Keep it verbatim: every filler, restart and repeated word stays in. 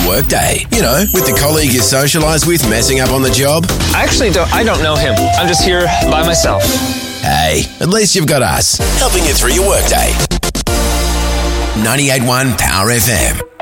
workday. You know, with the colleague you socialise with messing up on the job. I actually don't, I don't know him. I'm just here by myself. Hey, at least you've got us, helping you through your workday. ninety-eight point one Power F M.